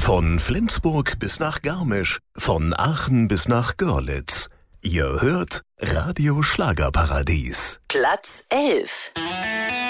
Von Flensburg bis nach Garmisch, von Aachen bis nach Görlitz. Ihr hört Radio Schlagerparadies. Platz 11.